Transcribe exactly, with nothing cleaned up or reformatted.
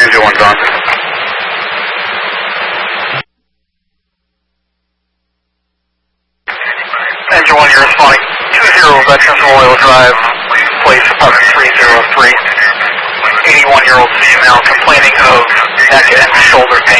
Engine one's on. Engine one, you're responding. two zero Veterans Memorial Drive, place apartment three zero three. eighty-one-year-old female complaining of neck and shoulder pain.